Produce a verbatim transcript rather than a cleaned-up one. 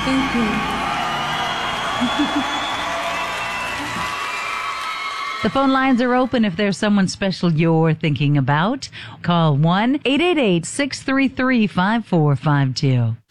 Thank you. The phone lines are open if there's someone special you're thinking about. Call one eight eight eight, six three three, five four five two.